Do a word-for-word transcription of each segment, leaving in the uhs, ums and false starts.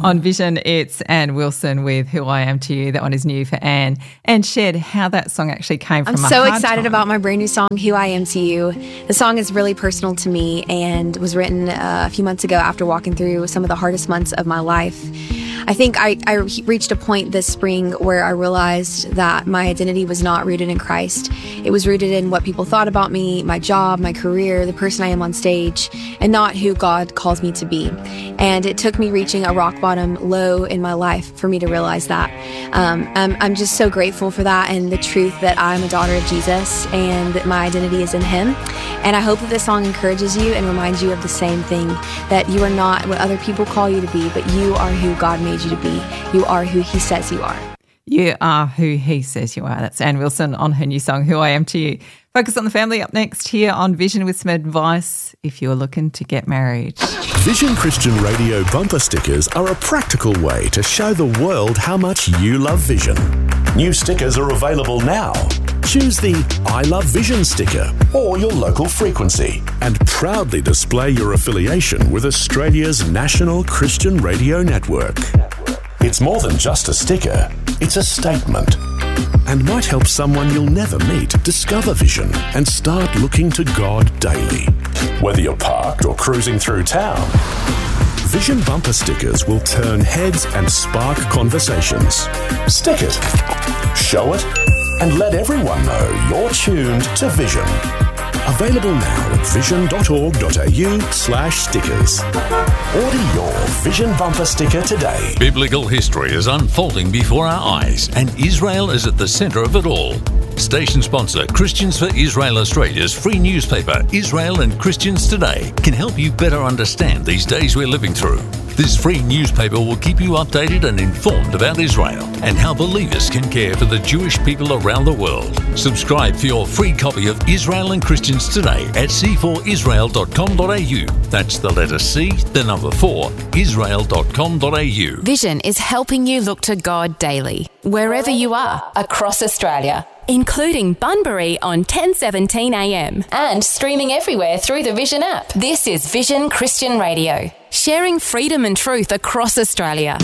On Vision, it's Ann Wilson with Who I Am to You. That one is new for Ann. And shared how that song actually came from. I'm a so hard excited time. about my brand new song, Who I Am to You. The song is really personal to me and was written uh, a few months ago after walking through some of the hardest months of my life. I think I, I reached a point this spring where I realized that my identity was not rooted in Christ. It was rooted in what people thought about me, my job, my career, the person I am on stage, and not who God calls me to be. And it took me reaching a rock bottom low in my life for me to realize that. Um, I'm, I'm just so grateful for that and the truth that I'm a daughter of Jesus and that my identity is in Him. And I hope that this song encourages you and reminds you of the same thing, that you are not what other people call you to be, but you are who God made you to be. You are who He says you are. You are who He says you are. That's Ann Wilson on her new song, Who I Am to You. Focus on the Family up next here on Vision with some advice if you're looking to get married. Vision Christian Radio bumper stickers are a practical way to show the world how much you love Vision. New stickers are available now. Choose the I Love Vision sticker or your local frequency and proudly display your affiliation with Australia's national Christian radio network. It's more than just a sticker, it's a statement. And might help someone you'll never meet discover Vision and start looking to God daily. Whether you're parked or cruising through town, Vision bumper stickers will turn heads and spark conversations. Stick it, show it, and let everyone know you're tuned to Vision. Available now at vision.org.au slash stickers. Order your Vision bumper sticker today. Biblical history is unfolding before our eyes, and Israel is at the centre of it all. Station sponsor Christians for Israel Australia's free newspaper, Israel and Christians Today, can help you better understand these days we're living through. This free newspaper will keep you updated and informed about Israel and how believers can care for the Jewish people around the world. Subscribe for your free copy of Israel and Christians Today at c four israel dot com dot a u. That's the letter C, the number four, israel dot com dot a u. Vision is helping you look to God daily, wherever you are, across Australia, including Bunbury on ten seventeen a m and streaming everywhere through the Vision app. This is Vision Christian Radio, sharing freedom and truth across Australia.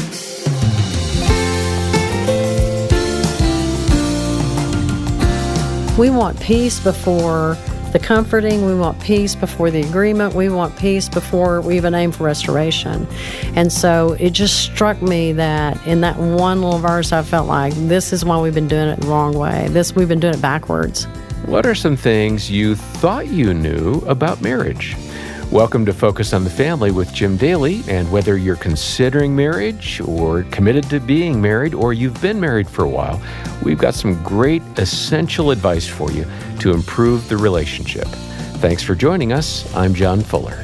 We want peace before the comforting. We want peace before the agreement. We want peace before we even aim for restoration. And so it just struck me that in that one little verse, I felt like this is why we've been doing it the wrong way. This we've been doing it backwards. What are some things you thought you knew about marriage? Welcome to Focus on the Family with Jim Daly, and whether you're considering marriage or committed to being married or you've been married for a while, we've got some great essential advice for you to improve the relationship. Thanks for joining us. I'm John Fuller.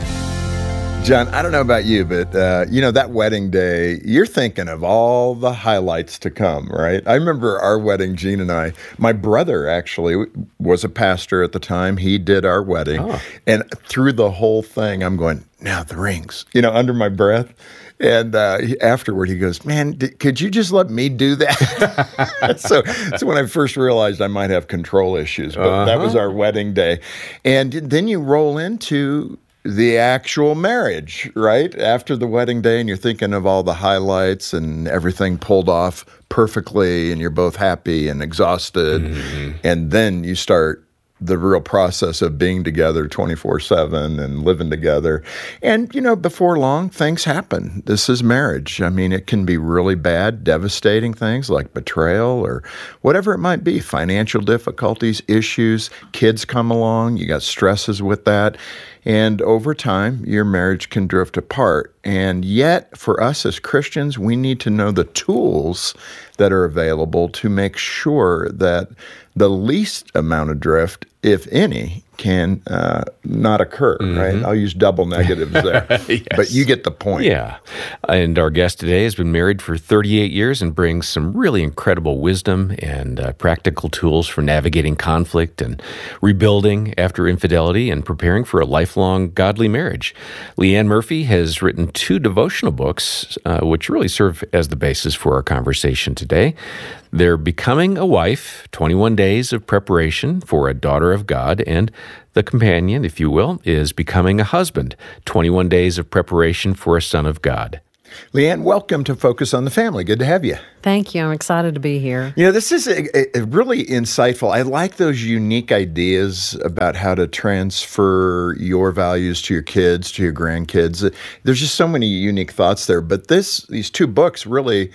John, I don't know about you, but, uh, you know, that wedding day, you're thinking of all the highlights to come, right? I remember our wedding, Gene and I. My brother actually was a pastor at the time. He did our wedding. Oh. And through the whole thing, I'm going, now the rings, you know, under my breath. And uh, he, afterward, he goes, man, did, could you just let me do that? so, so when I first realized I might have control issues, but uh-huh. that was our wedding day. And then you roll into the actual marriage, right? After the wedding day, and you're thinking of all the highlights and everything pulled off perfectly, and you're both happy and exhausted. Mm-hmm. And then you start the real process of being together twenty-four seven and living together. And, you know, before long, things happen. This is marriage. I mean, it can be really bad, devastating things like betrayal or whatever it might be, financial difficulties, issues, kids come along, you got stresses with that. And over time, your marriage can drift apart. And yet, for us as Christians, we need to know the tools that are available to make sure that the least amount of drift, if any, can uh, not occur, mm-hmm. right? I'll use double negatives there, yes. But you get the point. Yeah. And our guest today has been married for thirty-eight years and brings some really incredible wisdom and uh, practical tools for navigating conflict and rebuilding after infidelity and preparing for a lifelong godly marriage. Leanne Murphy has written two devotional books, uh, which really serve as the basis for our conversation today. They're Becoming a Wife, twenty-one Days of Preparation for a Daughter of God, and the companion, if you will, is Becoming a Husband, twenty-one Days of Preparation for a Son of God. Leanne, welcome to Focus on the Family. Good to have you. Thank you. I'm excited to be here. You know, this is a, a really insightful. I like those unique ideas about how to transfer your values to your kids, to your grandkids. There's just so many unique thoughts there. But this, these two books really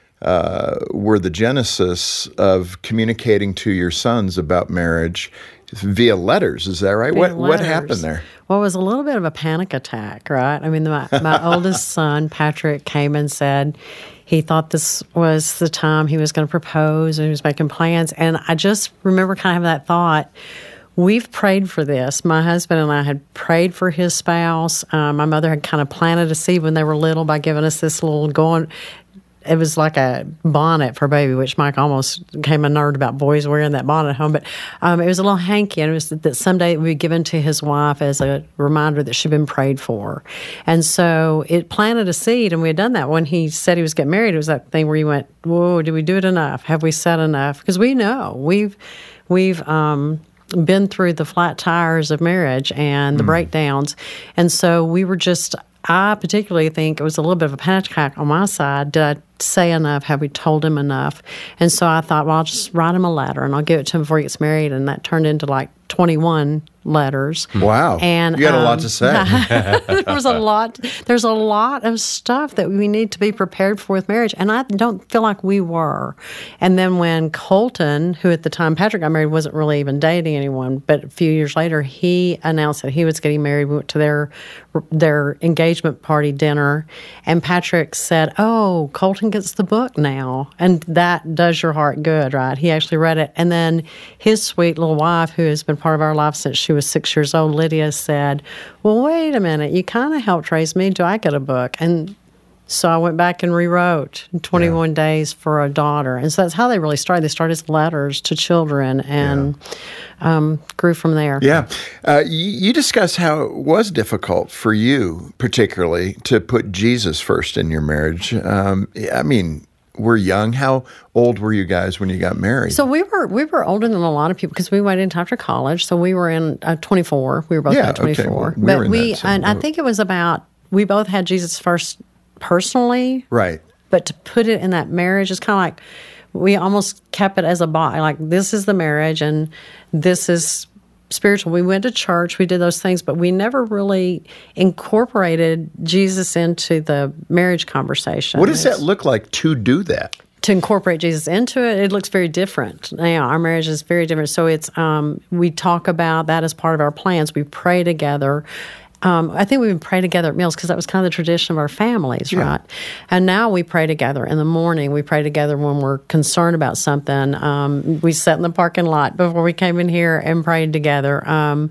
uh, were the genesis of communicating to your sons about marriage via letters. Is that right? Via What letters. what happened there? Well, it was a little bit of a panic attack, right? I mean, my, my oldest son, Patrick, came and said he thought this was the time he was going to propose and he was making plans. And I just remember kind of having that thought. We've prayed for this. My husband and I had prayed for his spouse. Um, my mother had kind of planted a seed when they were little by giving us this little going. It was like a bonnet for a baby, which Mike almost became a nerd about boys wearing that bonnet at home. But um, it was a little hanky, and it was that someday it would be given to his wife as a reminder that she'd been prayed for. And so it planted a seed, and we had done that. When he said he was getting married, it was that thing where you went, whoa, did we do it enough? Have we said enough? Because we know. We've, we've um, been through the flat tires of marriage and the mm. breakdowns. And so we were just... I particularly think it was a little bit of a panic attack on my side. Did I say enough? Have we told him enough? And so I thought, well, I'll just write him a letter and I'll give it to him before he gets married. And that turned into like twenty-one letters. Wow. And you got um, a lot to say. there was a lot. There's a lot of stuff that we need to be prepared for with marriage. And I don't feel like we were. And then when Colton, who at the time Patrick got married, wasn't really even dating anyone, but a few years later, he announced that he was getting married. We went to their their engagement party dinner. And Patrick said, oh, Colton gets the book now. And that does your heart good, right? He actually read it. And then his sweet little wife, who has been part of our life since she was six years old, Lydia, said, well, wait a minute, you kind of helped raise me. Do I get a book? And so I went back and rewrote twenty-one yeah. Days for a Daughter. And so that's how they really started. They started as letters to children and yeah. um, grew from there. Yeah. Uh, you, you discuss how it was difficult for you, particularly, to put Jesus first in your marriage. Um, I mean, we're young. How old were you guys when you got married? So we were we were older than a lot of people because we waited until after college. So we were in uh, twenty-four. We were both yeah, about twenty-four. Okay. Well, we but were in we that same and I boat. think it was about we both had Jesus first personally. Right. But to put it in that marriage is kind of like we almost kept it as a body. Like this is the marriage and this is spiritual. We went to church, we did those things, but we never really incorporated Jesus into the marriage conversation. What does that look like to do that? To incorporate Jesus into it, it looks very different. Now, our marriage is very different. So it's um, we talk about that as part of our plans. We pray together. Um, I think we would pray together at meals because that was kind of the tradition of our families, yeah. right? And now we pray together in the morning. We pray together when we're concerned about something. Um, we sat in the parking lot before we came in here and prayed together. Um,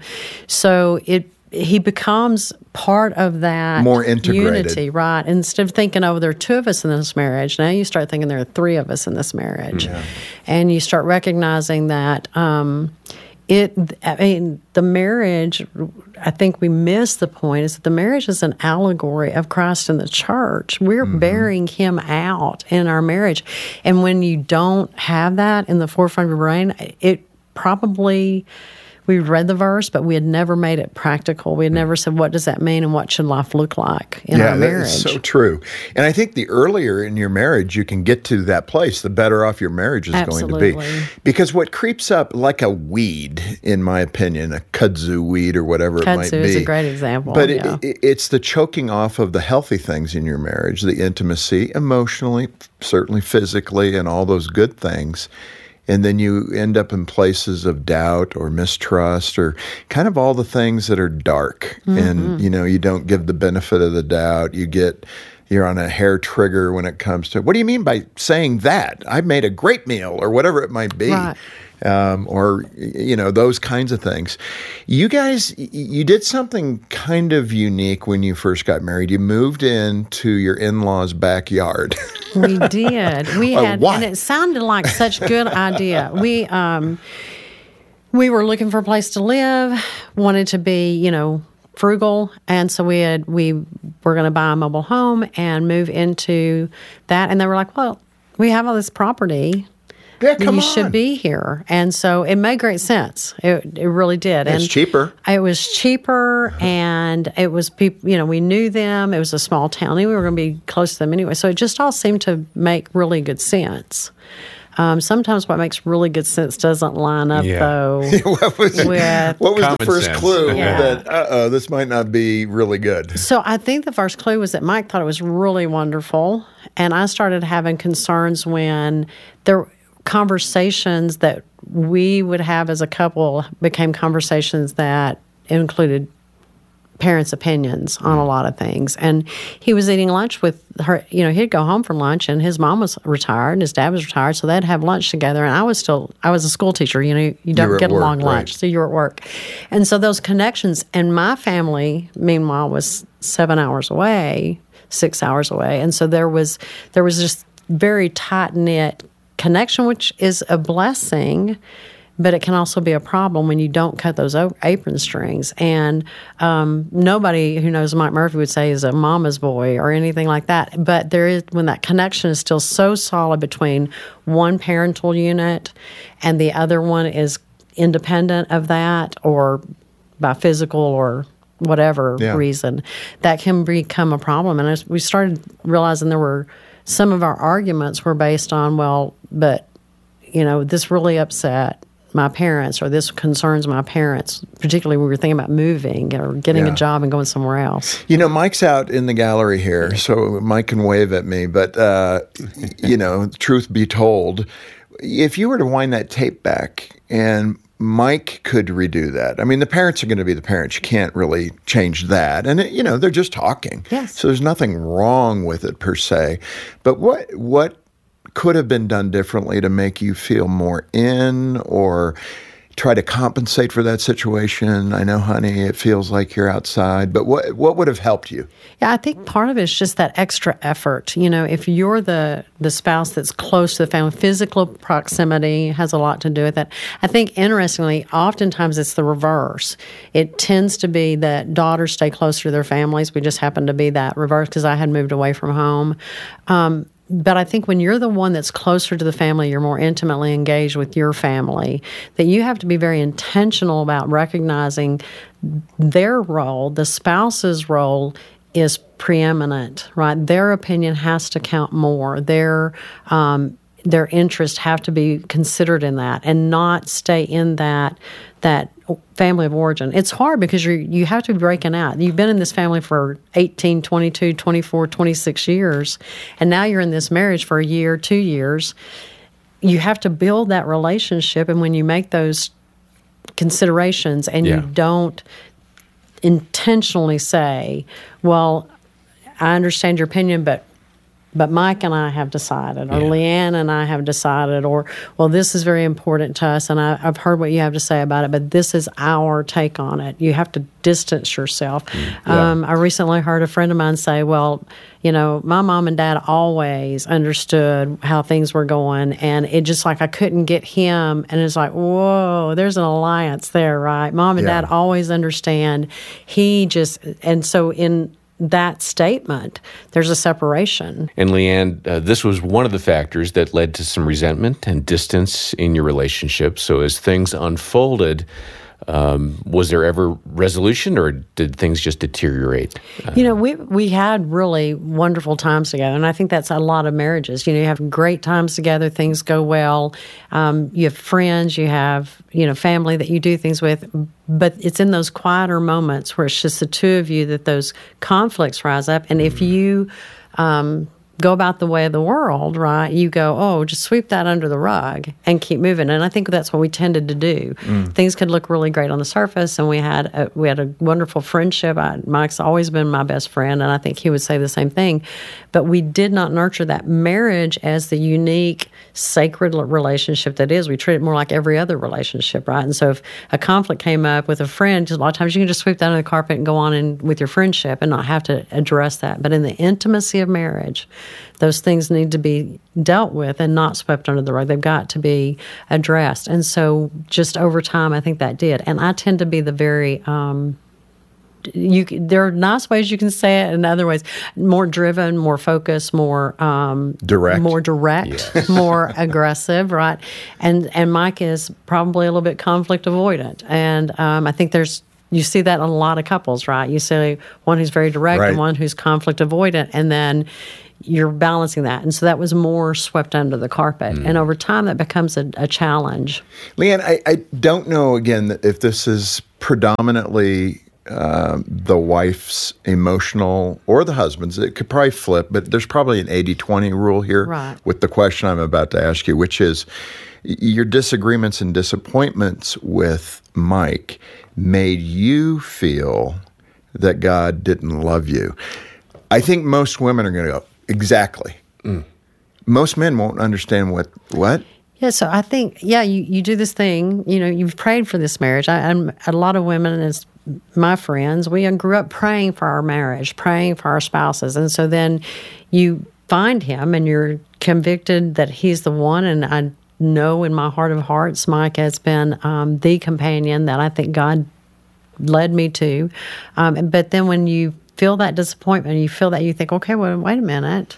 so it he becomes part of that more integrated unity, right? Instead of thinking, oh, there are two of us in this marriage, now you start thinking there are three of us in this marriage. Yeah. And you start recognizing that um, it, I mean, the marriage, I think we miss the point, is that the marriage is an allegory of Christ and the church. We're mm-hmm. bearing him out in our marriage. And when you don't have that in the forefront of your brain, it probably... We read the verse, but we had never made it practical. We had never said, what does that mean and what should life look like in yeah, our marriage? Yeah, that's so true. And I think the earlier in your marriage you can get to that place, the better off your marriage is Absolutely. going to be. Because what creeps up like a weed, in my opinion, a kudzu weed or whatever kudzu it might be. Kudzu is a great example. But yeah. it, it, it's the choking off of the healthy things in your marriage, the intimacy, emotionally, certainly physically, and all those good things. And then you end up in places of doubt or mistrust or kind of all the things that are dark. Mm-hmm. And, you know, you don't give the benefit of the doubt. You get, you're on a hair trigger when it comes to, what do you mean by saying that? I made a great meal or whatever it might be. Right. Um, or, you know, those kinds of things. You guys, you did something kind of unique when you first got married. You moved into your in-laws' backyard. We did. We had, why? and it sounded like such a good idea. We, um, we were looking for a place to live, wanted to be, you know, frugal, and so we had, we were going to buy a mobile home and move into that. And they were like, well, we have all this property. Yeah, come you on. should be here. And so it made great sense. It, it really did. It's and cheaper. It was cheaper, and it was people, you know, we knew them. It was a small town. We were going to be close to them anyway. So it just all seemed to make really good sense. Um, sometimes what makes really good sense doesn't line up, Yeah. though, what was, with... what was the Common first sense. clue Yeah. that, uh-oh, this might not be really good? So I think the first clue was that Mike thought it was really wonderful, and I started having concerns when there conversations that we would have as a couple became conversations that included parents' opinions on a lot of things. And he was eating lunch with her. You know, he'd go home from lunch, and his mom was retired, and his dad was retired, so they'd have lunch together. And I was still, I was a school teacher. You know, you don't were at get a work, long right. lunch, so you were at work. And so those connections, and my family, meanwhile, was seven hours away, six hours away. And so there was, there was just very tight-knit connection, which is a blessing, but it can also be a problem when you don't cut those o- apron strings. And um, nobody who knows Mike Murphy would say he's a mama's boy or anything like that. But there is, when that connection is still so solid between one parental unit and the other one is independent of that, or by physical or whatever Yeah. reason, that can become a problem. And as we started realizing there were some of our arguments were based on, well, but, you know, this really upset my parents, or this concerns my parents, particularly when we were thinking about moving or getting Yeah. a job and going somewhere else. You know, Mike's out in the gallery here, so Mike can wave at me. But, uh, you know, truth be told, if you were to wind that tape back and Mike could redo that, I mean, the parents are going to be the parents. You can't really change that. And, it, you know, they're just talking. Yes. So there's nothing wrong with it per se. But what what could have been done differently to make you feel more in, or try to compensate for that situation? I know, honey, it feels like you're outside, but what what would have helped you? Yeah, I think part of it is just that extra effort. You know, if you're the, the spouse that's close to the family, physical proximity has a lot to do with it. I think, interestingly, oftentimes it's the reverse. It tends to be that daughters stay closer to their families. We just happen to be that reverse because I had moved away from home. Um, But I think when you're the one that's closer to the family, you're more intimately engaged with your family, that you have to be very intentional about recognizing their role. The spouse's role is preeminent, right? Their opinion has to count more. Their um, their interests have to be considered in that, and not stay in that that family of origin. It's hard because you you have to be breaking out. You've been in this family for eighteen, twenty-two, twenty-four, twenty-six years, and now you're in this marriage for a year, two years. You have to build that relationship, and when you make those considerations and Yeah. you don't intentionally say, well, I understand your opinion, but But Mike and I have decided, or Yeah. Leanne and I have decided, or, well, this is very important to us, and I, I've heard what you have to say about it, but this is our take on it. You have to distance yourself. Yeah. Um, I recently heard a friend of mine say, well, you know, my mom and dad always understood how things were going, and it just like I couldn't get him, and it's like, whoa, there's an alliance there, right? Mom and Yeah. dad always understand. He just, and so in that statement, there's a separation. And Leanne, uh, this was one of the factors that led to some resentment and distance in your relationship. So as things unfolded, um, was there ever resolution, or did things just deteriorate? Uh, You know, we we had really wonderful times together, and I think that's a lot of marriages. You know, you have great times together, things go well. Um, you have friends, you have, you know, family that you do things with, but it's in those quieter moments where it's just the two of you that those conflicts rise up. And if you um, go about the way of the world, right, you go, oh, just sweep that under the rug and keep moving. And I think that's what we tended to do. Mm. Things could look really great on the surface, and we had a, we had a wonderful friendship. I, Mike's always been my best friend, and I think he would say the same thing. But we did not nurture that marriage as the unique, sacred relationship that is. We treat it more like every other relationship, right? And so if a conflict came up with a friend, a lot of times you can just sweep that under the carpet and go on in with your friendship and not have to address that. But in the intimacy of marriage, those things need to be dealt with and not swept under the rug. They've got to be addressed. And so just over time, I think that did. And I tend to be the very um, you there are nice ways you can say it, and other ways more driven, more focused, more um, direct, more direct, yes. more aggressive, right? And and Mike is probably a little bit conflict avoidant, and um, I think there's you see that in a lot of couples, right? You see one who's very direct right. and one who's conflict avoidant, and then you're balancing that. And so that was more swept under the carpet. Mm. And over time, that becomes a, a challenge. Leanne, I, I don't know, again, if this is predominantly uh, the wife's emotional or the husband's. It could probably flip, but there's probably an eighty twenty rule here right. with the question I'm about to ask you, which is your disagreements and disappointments with Mike made you feel that God didn't love you. I think most women are going to go, exactly. Mm. Most men won't understand what, what? Yeah, so I think, yeah, you, you do this thing, you know, you've prayed for this marriage. I, I'm, a lot of women, as my friends, we grew up praying for our marriage, praying for our spouses. And so then you find him and you're convicted that he's the one. And I know in my heart of hearts, Mike has been um, the companion that I think God led me to. Um, but then when you feel that disappointment, you feel that, you think, okay, well, wait a minute.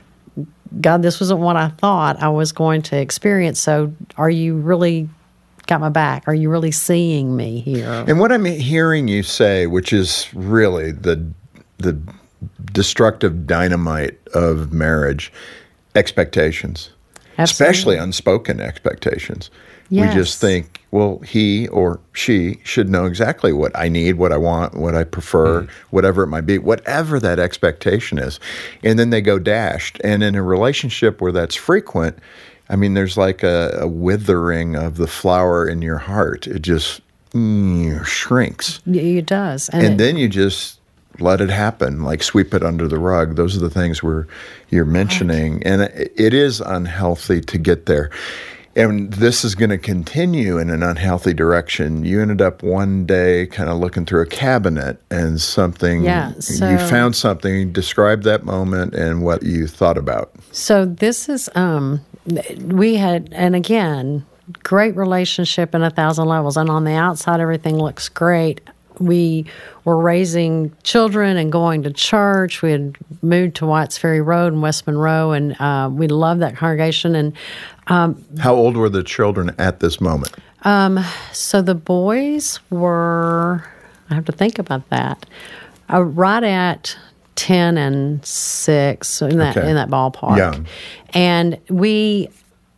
God, this wasn't what I thought I was going to experience. So are you really got my back? Are you really seeing me here? And what I'm hearing you say, which is really the the destructive dynamite of marriage, expectations. Absolutely. Especially unspoken expectations. Yes. We just think, well, he or she should know exactly what I need, what I want, what I prefer, mm. whatever it might be, whatever that expectation is. And then they go dashed. And in a relationship where that's frequent, I mean, there's like a, a withering of the flower in your heart. It just mm, shrinks. It does. And, and it, then you just let it happen, like sweep it under the rug. Those are the things where you're mentioning. Right. And it, it is unhealthy to get there. And this is going to continue in an unhealthy direction. You ended up one day kind of looking through a cabinet and something, yeah, so, you found something. Describe that moment and what you thought about. So this is, um, we had, and again, great relationship in a thousand levels. And on the outside, everything looks great. We were raising children and going to church. We had moved to Whites Ferry Road in West Monroe, and uh, we loved that congregation. And um, how old were the children at this moment? Um, so the boys were, I have to think about that, uh, right at ten and six, in that okay. in that ballpark. Young. And we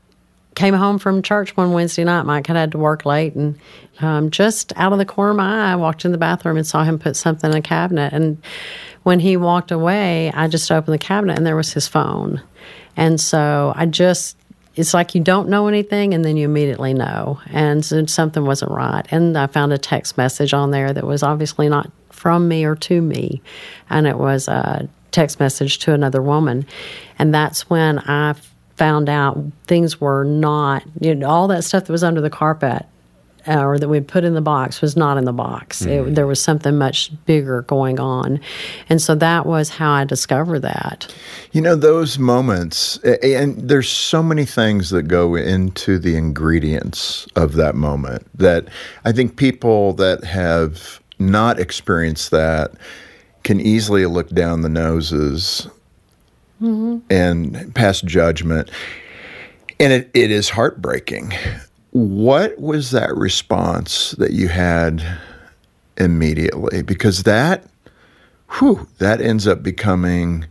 came home from church one Wednesday night. Mike had had to work late, and um, just out of the corner of my eye, I walked in the bathroom and saw him put something in a cabinet. And when he walked away, I just opened the cabinet, and there was his phone. And so I just, it's like you don't know anything, and then you immediately know. And so something wasn't right. And I found a text message on there that was obviously not from me or to me, and it was a text message to another woman. And that's when I found out things were not, you know, all that stuff that was under the carpet uh, or that we put in the box was not in the box. Mm-hmm. It, there was something much bigger going on. And so that was how I discovered that. You know, those moments, and there's so many things that go into the ingredients of that moment that I think people that have not experienced that can easily look down the noses mm-hmm. and pass judgment. And it, it is heartbreaking. What was that response that you had immediately? Because that, whew, that ends up becoming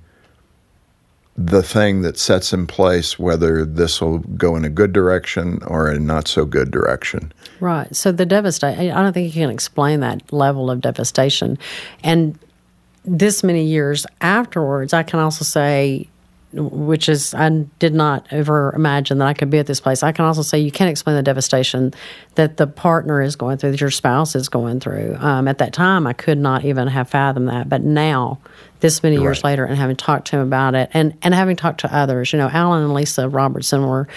the thing that sets in place whether this will go in a good direction or a not so good direction. Right. So the devastation, I don't think you can explain that level of devastation. And this many years afterwards, I can also say, which is, I did not ever imagine that I could be at this place. I can also say you can't explain the devastation that the partner is going through, that your spouse is going through. Um, at that time, I could not even have fathomed that. But now, this many years right. later, and having talked to him about it, and, and having talked to others, you know, Alan and Lisa Robertson were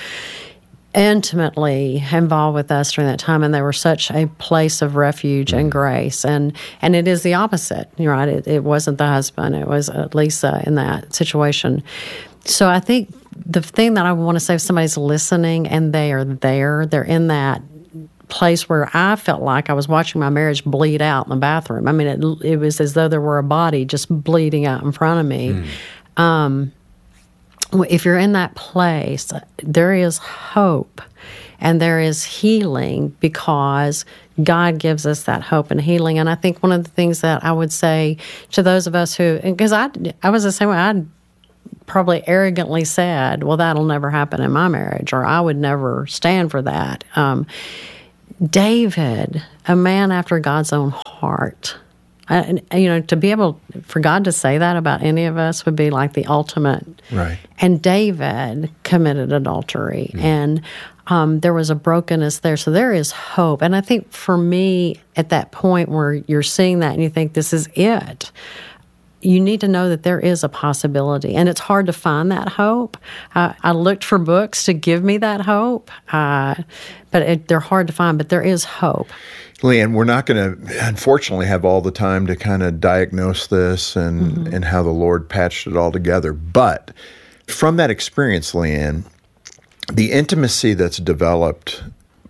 intimately involved with us during that time, and they were such a place of refuge mm-hmm. and grace. And and it is the opposite, you're right? It, it wasn't the husband; it was uh, Lisa in that situation. So I think the thing that I want to say, if somebody's listening and they are there, they're in that place where I felt like I was watching my marriage bleed out in the bathroom. I mean, it, it was as though there were a body just bleeding out in front of me. Mm. Um, if you're in that place, there is hope and there is healing because God gives us that hope and healing. And I think one of the things that I would say to those of us who, because I, I was the same way, I probably arrogantly said, well, that'll never happen in my marriage, or I would never stand for that. Um, David, a man after God's own heart, uh, you know, to be able, for God to say that about any of us would be like the ultimate. Right. And David committed adultery, mm. and um, there was a brokenness there. So there is hope. And I think for me, at that point where you're seeing that and you think this is it, you need to know that there is a possibility. And it's hard to find that hope. Uh, I looked for books to give me that hope, uh, but it, they're hard to find, but there is hope. Leanne, we're not going to, unfortunately, have all the time to kind of diagnose this and, mm-hmm. and how the Lord patched it all together. But from that experience, Leanne, the intimacy that's developed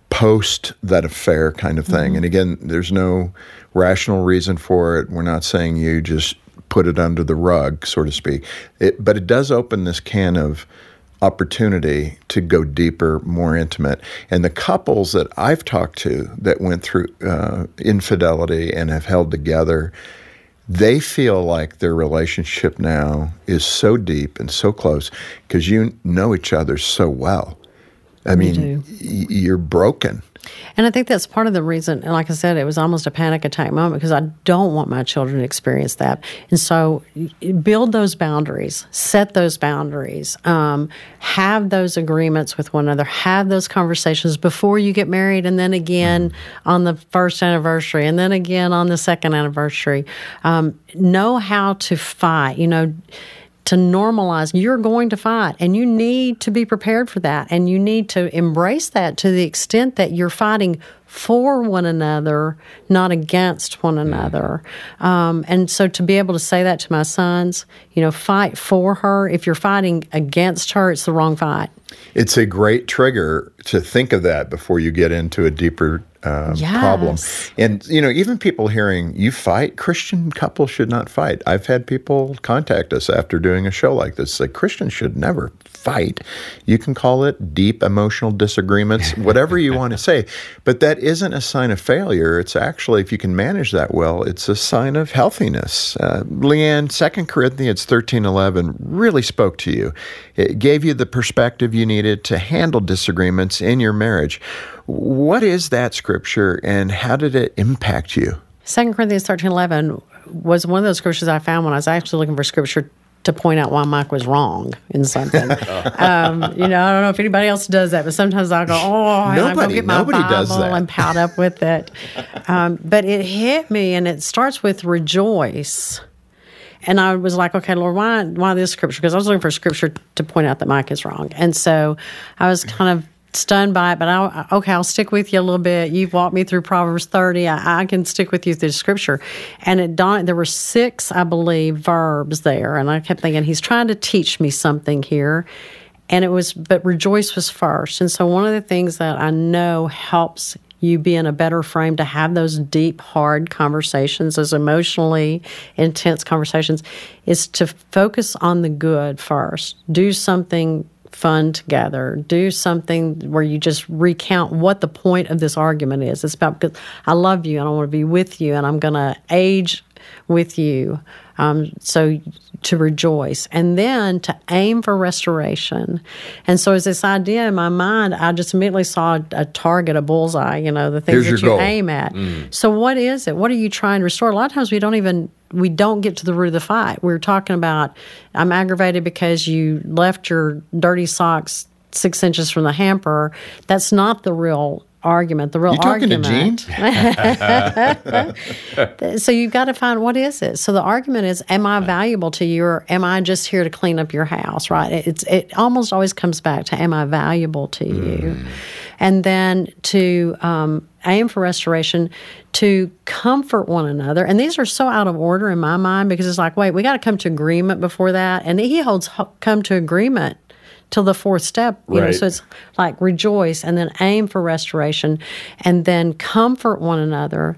post that affair kind of thing, mm-hmm. and again, there's no rational reason for it. We're not saying you just put it under the rug, so to speak. It, but it does open this can of opportunity to go deeper, more intimate. And the couples that I've talked to that went through uh, infidelity and have held together, they feel like their relationship now is so deep and so close because you know each other so well. I mean, y- you're broken. And I think that's part of the reason, and like I said, it was almost a panic attack moment because I don't want my children to experience that. And so build those boundaries, set those boundaries, um, have those agreements with one another, have those conversations before you get married, and then again on the first anniversary, and then again on the second anniversary. Um, know how to fight, you know, to normalize. You're going to fight, and you need to be prepared for that, and you need to embrace that to the extent that you're fighting for one another, not against one another. Um, and so to be able to say that to my sons, you know, fight for her. If you're fighting against her, it's the wrong fight. It's a great trigger to think of that before you get into a deeper Um, yes. problem. And, you know, even people hearing you fight, Christian couples should not fight. I've had people contact us after doing a show like this, say Christians should never fight. You can call it deep emotional disagreements, whatever you want to say. But that isn't a sign of failure. It's actually, if you can manage that well, it's a sign of healthiness. Uh, Leanne, Second Corinthians thirteen eleven really spoke to you. It gave you the perspective you needed to handle disagreements in your marriage. What is that scripture, and how did it impact you? Second Corinthians thirteen eleven was one of those scriptures I found when I was actually looking for scripture to point out why Mike was wrong in something. um, you know, I don't know if anybody else does that, but sometimes I'll go, oh, nobody, I'm going to get my nobody Bible does that. and pout up with it. Um, but it hit me, and it starts with rejoice. And I was like, okay, Lord, why, why this scripture? Because I was looking for scripture to point out that Mike is wrong. And so I was kind of stunned by it, but I, okay, I'll stick with you a little bit. You've walked me through Proverbs thirty. I, I can stick with you through Scripture. And it dawned, there were six, I believe, verbs there, and I kept thinking, he's trying to teach me something here. And it was, but rejoice was first. And so one of the things that I know helps you be in a better frame to have those deep, hard conversations, those emotionally intense conversations, is to focus on the good first. Do something fun together. Do something where you just recount what the point of this argument is. It's about, because I love you and I want to be with you and I'm going to age with you. Um, so to rejoice, and then to aim for restoration. And so as this idea in my mind, I just immediately saw a, a target, a bullseye, you know, the things Here's that you goal. aim at. Mm. So what is it? What are you trying to restore? A lot of times we don't even, we don't get to the root of the fight. We're talking about, I'm aggravated because you left your dirty socks six inches from the hamper. That's not the real argument. The real you talking argument. to Gene? So you've got to find, what is it? So the argument is, am I valuable to you, or am I just here to clean up your house, right? It's It almost always comes back to, am I valuable to you? Mm. And then to um, aim for restoration, to comfort one another. And these are so out of order in my mind, because it's like, wait, we got to come to agreement before that. And he holds come to agreement till the fourth step. You Right. know, so it's like rejoice and then aim for restoration and then comfort one another,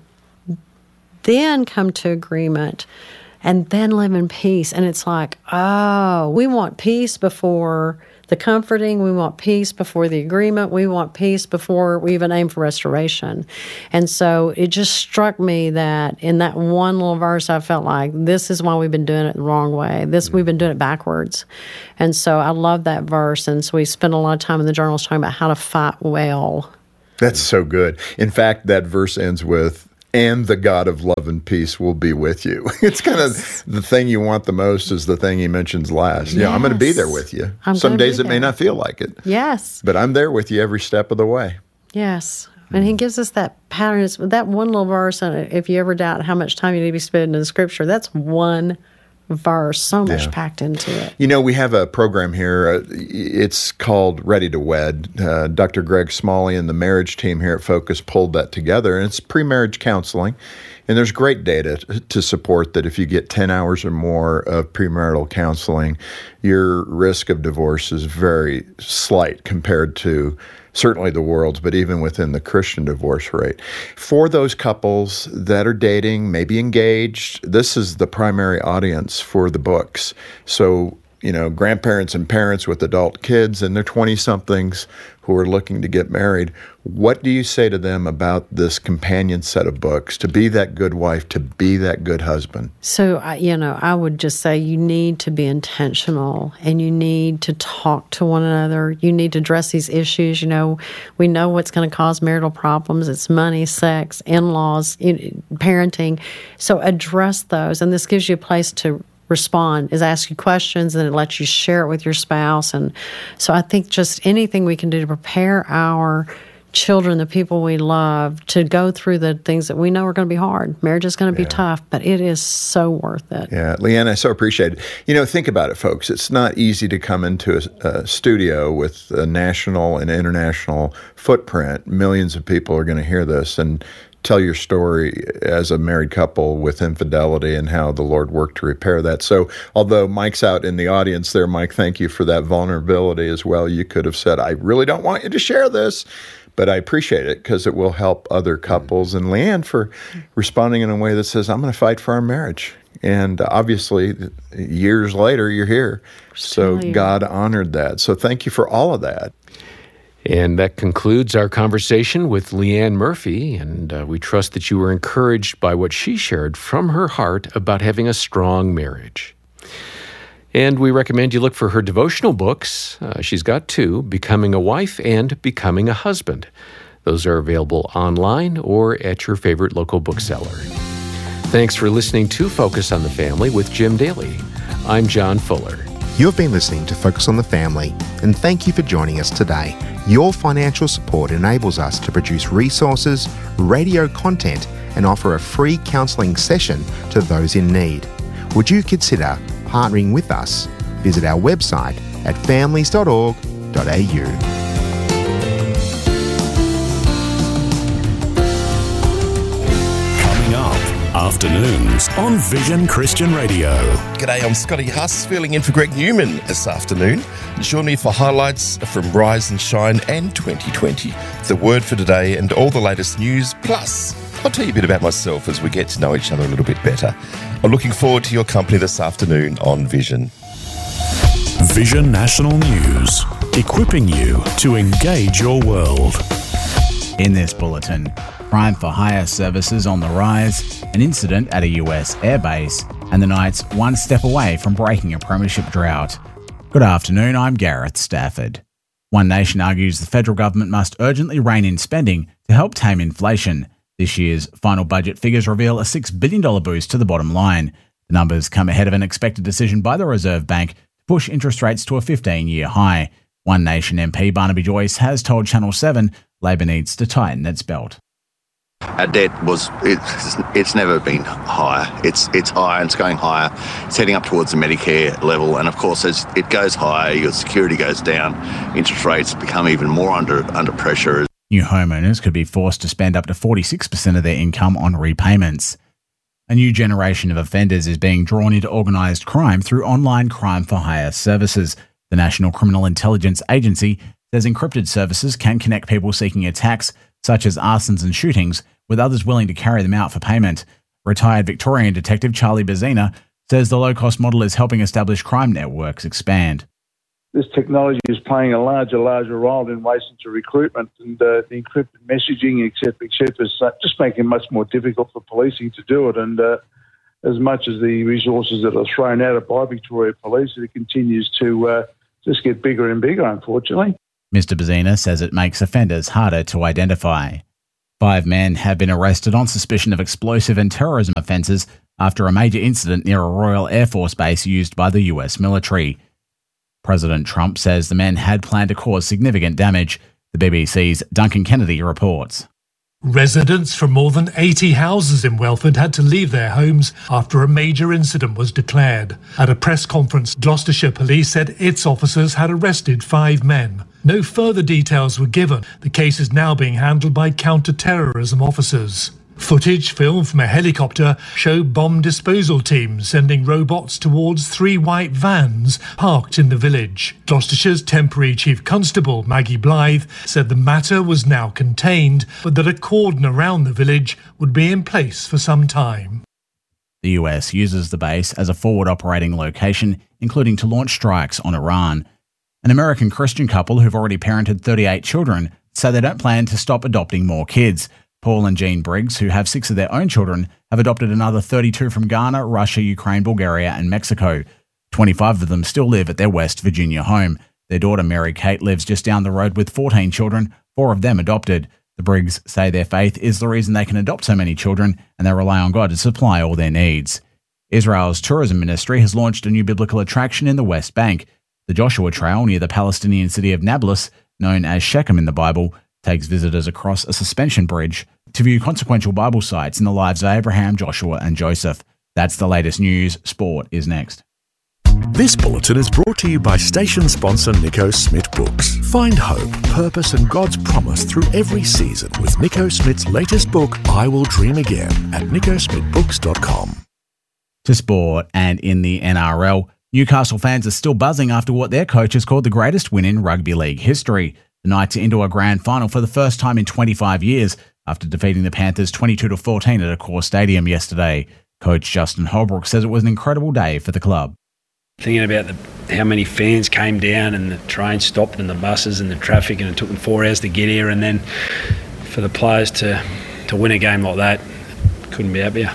then come to agreement and then live in peace. And it's like, oh, we want peace before the comforting. We want peace before the agreement. We want peace before we even aim for restoration. And so it just struck me that in that one little verse, I felt like this is why we've been doing it the wrong way. This we've been doing it backwards. And so I love that verse. And so we spent a lot of time in the journals talking about how to fight well. That's so good. In fact, that verse ends with, and the God of love and peace will be with you. It's kind of the thing you want the most is the thing he mentions last. Yeah, I'm going to be there with you. I'm Some gonna days be it may there. not feel like it, Yes. but I'm there with you every step of the way. Yes. And he gives us that pattern. It's that one little verse, and if you ever doubt how much time you need to be spending in the scripture, that's one verse, so much Yeah. packed into it. You know, we have a program here. Uh, it's called Ready to Wed. Uh, Doctor Greg Smalley and the marriage team here at Focus pulled that together, and it's pre-marriage counseling. And there's great data t- to support that if you get ten hours or more of premarital counseling, your risk of divorce is very slight compared to certainly the world's, but even within the Christian divorce rate. For those couples that are dating, maybe engaged, this is the primary audience for the books. So, you know, grandparents and parents with adult kids and their twenty-somethings who are looking to get married, what do you say to them about this companion set of books, to be that good wife, to be that good husband? So, I- you know, I would just say you need to be intentional and you need to talk to one another. You need to address these issues. You know, we know what's going to cause marital problems. It's money, sex, in-laws, in- parenting. So address those. And this gives you a place to respond, is ask you questions, and it lets you share it with your spouse. And so I think just anything we can do to prepare our children, the people we love, to go through the things that we know are going to be hard. Marriage is going to be tough, but it is so worth it. Yeah, Leanne, I so appreciate it. You know, think about it, folks. It's not easy to come into a, a studio with a national and international footprint. Millions of people are going to hear this and tell your story as a married couple with infidelity and how the Lord worked to repair that. So although Mike's out in the audience there, Mike, thank you for that vulnerability as well. You could have said, I really don't want you to share this, but I appreciate it because it will help other couples. And Leanne for responding in a way that says, I'm going to fight for our marriage. And obviously, years later, you're here. So Still here. God honored that. So thank you for all of that. And that concludes our conversation with Leanne Murphy, and uh, we trust that you were encouraged by what she shared from her heart about having a strong marriage. And we recommend you look for her devotional books. Uh, she's got two, Becoming a Wife and Becoming a Husband. Those are available online or at your favorite local bookseller. Thanks for listening to Focus on the Family with Jim Daly. I'm John Fuller. You have been listening to Focus on the Family, and thank you for joining us today. Your financial support enables us to produce resources, radio content, and offer a free counselling session to those in need. Would you consider partnering with us? Visit our website at families dot org dot a u. Coming up, afternoons on Vision Christian Radio. G'day, I'm Scotty Huss, filling in for Greg Newman this afternoon. Join me for highlights from Rise and Shine and twenty twenty, the word for today and all the latest news. Plus, I'll tell you a bit about myself as we get to know each other a little bit better. I'm looking forward to your company this afternoon on Vision. Vision National News, equipping you to engage your world. In this bulletin, crime for hire services on the rise, an incident at a U S airbase, and the Knights one step away from breaking a premiership drought. Good afternoon, I'm Gareth Stafford. One Nation argues the federal government must urgently rein in spending to help tame inflation. This year's final budget figures reveal a six billion dollars boost to the bottom line. The numbers come ahead of an expected decision by the Reserve Bank to push interest rates to a fifteen-year high. One Nation M P Barnaby Joyce has told Channel seven Labor needs to tighten its belt. Our debt was, it's, it's never been higher. It's it's higher and it's going higher. It's heading up towards the Medicare level. And of course, as it goes higher, your security goes down. Interest rates become even more under under pressure. New homeowners could be forced to spend up to forty-six percent of their income on repayments. A new generation of offenders is being drawn into organised crime through online crime for hire services. The National Criminal Intelligence Agency says encrypted services can connect people seeking attacks, such as arsons and shootings, with others willing to carry them out for payment. Retired Victorian detective Charlie Bazina says the low-cost model is helping establish crime networks expand. This technology is playing a larger, larger role in relation to recruitment, and uh, the encrypted messaging, et cetera, et cetera, is just making it much more difficult for policing to do it. And uh, as much as the resources that are thrown at it by Victoria Police, it continues to uh, just get bigger and bigger, unfortunately. Mister Bazina says it makes offenders harder to identify. Five men have been arrested on suspicion of explosive and terrorism offences after a major incident near a Royal Air Force base used by the U S military. President Trump says the men had planned to cause significant damage. The B B C's Duncan Kennedy reports. Residents from more than eighty houses in Welford had to leave their homes after a major incident was declared. At a press conference, Gloucestershire Police said its officers had arrested five men. No further details were given. The case is now being handled by counter-terrorism officers. Footage filmed from a helicopter showed bomb disposal teams sending robots towards three white vans parked in the village. Gloucestershire's temporary Chief Constable, Maggie Blythe, said the matter was now contained, but that a cordon around the village would be in place for some time. The U S uses the base as a forward operating location, including to launch strikes on Iran. An American Christian couple who've already parented thirty-eight children say they don't plan to stop adopting more kids. Paul and Jean Briggs, who have six of their own children, have adopted another thirty-two from Ghana, Russia, Ukraine, Bulgaria and Mexico. twenty-five of them still live at their West Virginia home. Their daughter Mary Kate lives just down the road with fourteen children, four of them adopted. The Briggs say their faith is the reason they can adopt so many children, and they rely on God to supply all their needs. Israel's tourism ministry has launched a new biblical attraction in the West Bank. The Joshua Trail near the Palestinian city of Nablus, known as Shechem in the Bible, takes visitors across a suspension bridge to view consequential Bible sites in the lives of Abraham, Joshua and Joseph. That's the latest news. Sport is next. This bulletin is brought to you by station sponsor Nico Smith Books. Find hope, purpose and God's promise through every season with Nico Smith's latest book, I Will Dream Again, at nico smith books dot com. To sport, and in the N R L, Newcastle fans are still buzzing after what their coach has called the greatest win in rugby league history. The Knights are into a grand final for the first time in twenty-five years after defeating the Panthers twenty-two to fourteen at Accor Stadium yesterday. Coach Justin Holbrook says it was an incredible day for the club. Thinking about the, how many fans came down and the train stopped and the buses and the traffic, and it took them four hours to get here, and then for the players to, to win a game like that, couldn't be happier.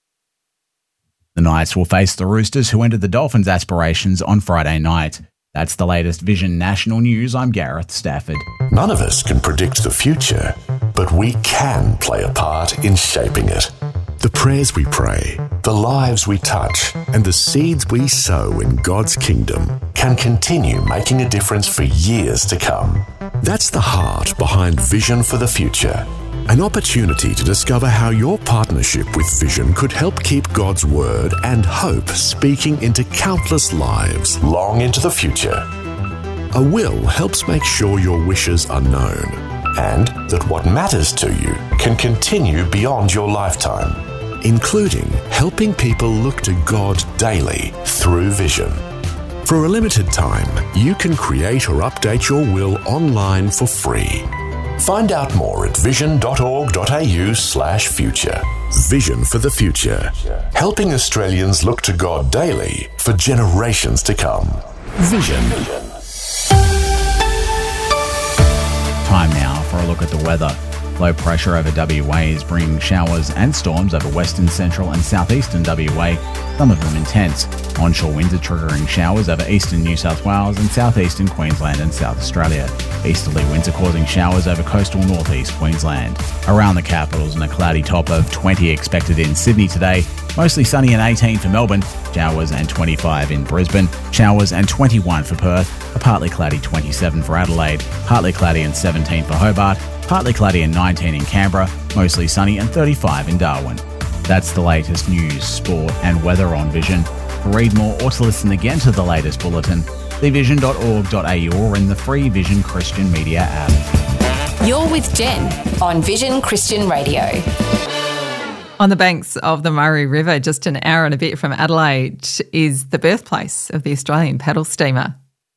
The Knights will face the Roosters, who ended the Dolphins' aspirations on Friday night. That's the latest Vision National News. I'm Gareth Stafford. None of us can predict the future, but we can play a part in shaping it. The prayers we pray, the lives we touch, and the seeds we sow in God's kingdom can continue making a difference for years to come. That's the heart behind Vision for the Future. An opportunity to discover how your partnership with Vision could help keep God's word and hope speaking into countless lives long into the future. A will helps make sure your wishes are known and that what matters to you can continue beyond your lifetime, including helping people look to God daily through Vision. For a limited time, you can create or update your will online for free. Find out more at vision dot org dot a u slash future. Vision for the Future. Helping Australians look to God daily for generations to come. Vision. Time now for a look at the weather. Low pressure over W A is bringing showers and storms over western, central and southeastern W A, some of them intense. Onshore winds are triggering showers over eastern New South Wales and southeastern Queensland and South Australia. Easterly winds are causing showers over coastal northeast Queensland. Around the capitals, and a cloudy top of twenty expected in Sydney today. Mostly sunny and eighteen for Melbourne. Showers and twenty-five in Brisbane. Showers and twenty-one for Perth. A partly cloudy twenty-seven for Adelaide. Partly cloudy and seventeen for Hobart. Partly cloudy and nineteen in Canberra. Mostly sunny and thirty-five in Darwin. That's the latest news, sport and weather on Vision. To read more or to listen again to the latest bulletin, see vision dot org dot a u or in the free Vision Christian Media app. You're with Jen on Vision Christian Radio. On the banks of the Murray River, just an hour and a bit from Adelaide, is the birthplace of the Australian paddle steamer.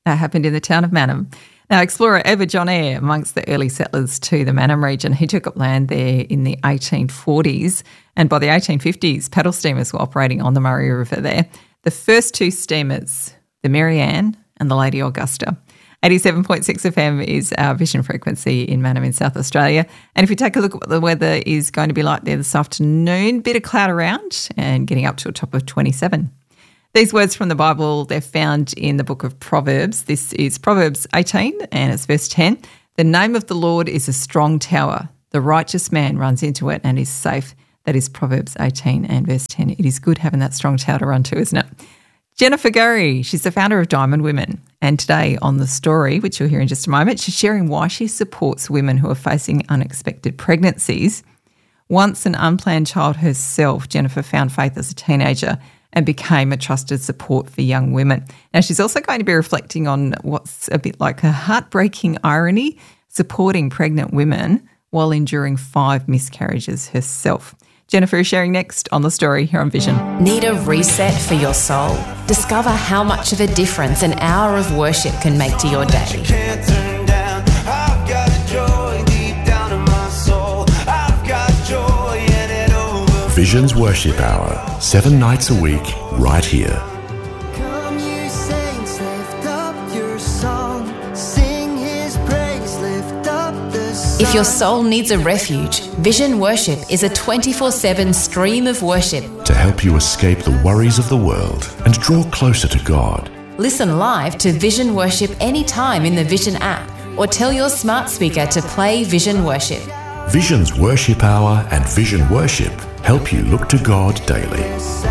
That happened in the town of Mannum. Now, explorer Edward John Eyre, amongst the early settlers to the Mannum region, he took up land there in the eighteen forties, and by the eighteen fifties, paddle steamers were operating on the Murray River there. The first two steamers, the Mary Ann and the Lady Augusta. eighty-seven point six F M is our vision frequency in Mannum in South Australia. And if you take a look at what the weather is going to be like there this afternoon, bit of cloud around and getting up to a top of twenty-seven. These words from the Bible, they're found in the book of Proverbs. This is Proverbs eighteen and it's verse ten. The name of the Lord is a strong tower. The righteous man runs into it and is safe. That is Proverbs eighteen and verse ten. It is good having that strong tower to run to, isn't it? Jennifer Gurry, she's the founder of Diamond Women. And today on The Story, which you'll hear in just a moment, she's sharing why she supports women who are facing unexpected pregnancies. Once an unplanned child herself, Jennifer found faith as a teenager and became a trusted support for young women. Now, she's also going to be reflecting on what's a bit like a heartbreaking irony, supporting pregnant women while enduring five miscarriages herself. Jennifer is sharing next on The Story here on Vision. Need a reset for your soul? Discover how much of a difference an hour of worship can make to your day. Vision's Worship Hour, seven nights a week, right here. Come you saints, lift up your song, sing his praise, lift up the song. If your soul needs a refuge, Vision Worship is a twenty-four seven stream of worship To help you escape the worries of the world and draw closer to God. Listen live to Vision Worship anytime in the Vision app or tell your smart speaker to play Vision Worship. Vision's Worship Hour and Vision Worship help you look to God daily.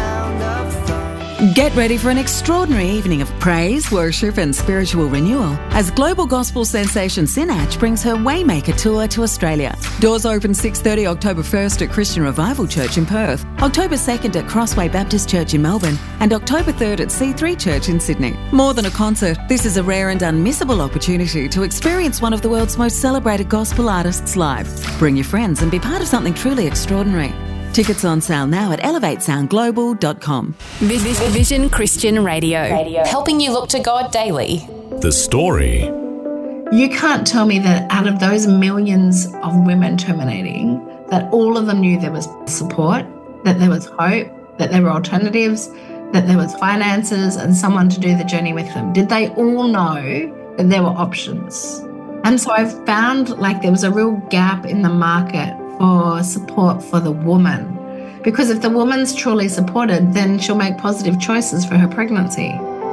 Get ready for an extraordinary evening of praise, worship and spiritual renewal as global gospel sensation Sinach brings her Waymaker tour to Australia. Doors open six thirty October first at Christian Revival Church in Perth, October second at Crossway Baptist Church in Melbourne and October third at C three Church in Sydney. More than a concert, this is a rare and unmissable opportunity to experience one of the world's most celebrated gospel artists live. Bring your friends and be part of something truly extraordinary. Tickets on sale now at elevate sound global dot com. Vision Christian Radio, helping you look to God daily. The Story. You can't tell me that out of those millions of women terminating, that all of them knew there was support, that there was hope, that there were alternatives, that there was finances and someone to do the journey with them. Did they all know that there were options? And so I found like there was a real gap in the market for support for the woman. Because if the woman's truly supported, then she'll make positive choices for her pregnancy.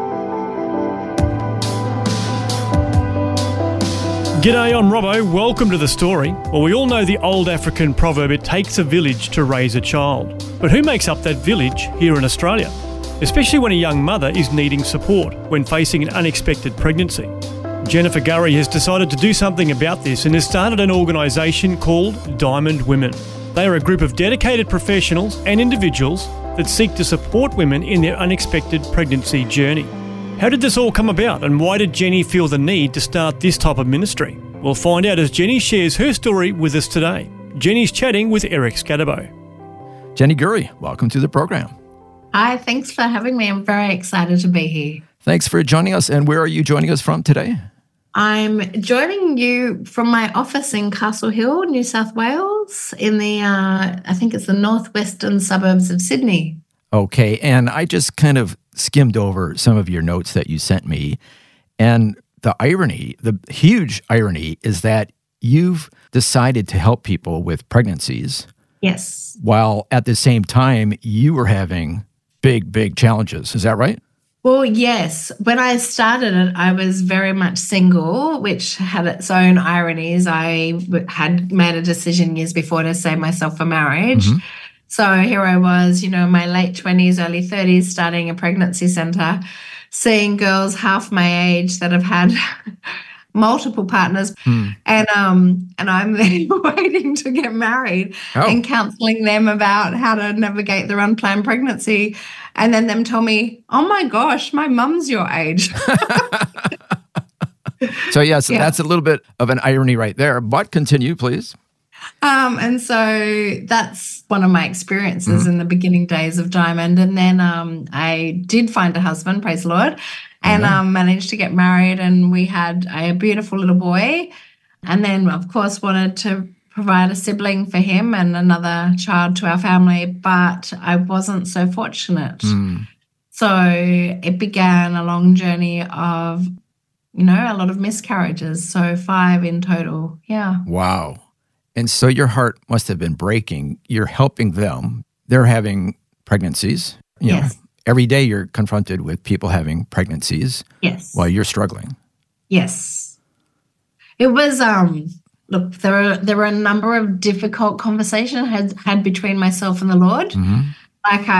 G'day, I'm Robbo. Welcome to The Story. Well, we all know the old African proverb, it takes a village to raise a child. But who makes up that village here in Australia? Especially when a young mother is needing support when facing an unexpected pregnancy. Jennifer Gurry has decided to do something about this and has started an organisation called Diamond Women. They are a group of dedicated professionals and individuals that seek to support women in their unexpected pregnancy journey. How did this all come about and why did Jenny feel the need to start this type of ministry? We'll find out as Jenny shares her story with us today. Jenny's chatting with Eric Scatterbo. Jenny Gurry, welcome to the program. Hi, thanks for having me. I'm very excited to be here. Thanks for joining us. And where are you joining us from today? I'm joining you from my office in Castle Hill, New South Wales, in the, uh, I think it's the northwestern suburbs of Sydney. Okay, and I just kind of skimmed over some of your notes that you sent me, and the irony, the huge irony, is that you've decided to help people with pregnancies. Yes. While at the same time, you were having big, big challenges. Is that right? Well, yes. When I started it, I was very much single, which had its own ironies. I had made a decision years before to save myself for marriage. Mm-hmm. So here I was, you know, in my late twenties, early thirties, starting a pregnancy centre, seeing girls half my age that have had multiple partners. Hmm. And um, and I'm then waiting to get married oh. and counselling them about how to navigate their unplanned pregnancy. And then them tell me, oh, my gosh, my mum's your age. So, yes, yeah. That's a little bit of an irony right there. But continue, please. Um, and so that's one of my experiences mm-hmm. in the beginning days of Diamond. And then um, I did find a husband, praise the Lord. and Amen. um, managed to get married, and we had a beautiful little boy. And then, of course, wanted to provide a sibling for him and another child to our family, but I wasn't so fortunate. Mm. So it began a long journey of, you know, a lot of miscarriages. So five in total. Yeah. Wow. And so your heart must have been breaking. You're helping them. They're having pregnancies. You Yes. know, every day you're confronted with people having pregnancies. Yes. While you're struggling. Yes. It was, um, look, there were, there were a number of difficult conversations I had, had between myself and the Lord. Mm-hmm. Like I